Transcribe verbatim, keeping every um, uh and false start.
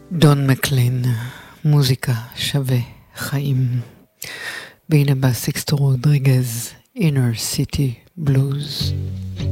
דון מקלין, מוזיקה שווה חיים. והנה בא סיקסטו רודריגז, Inner City Blues.